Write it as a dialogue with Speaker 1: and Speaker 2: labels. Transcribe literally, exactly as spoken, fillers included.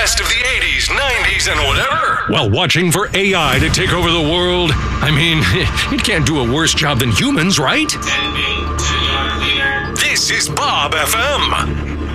Speaker 1: best of the eighties, nineties, and whatever, while watching for A I to take over the world. I mean, it can't do a worse job than humans, right? This is Bob F M.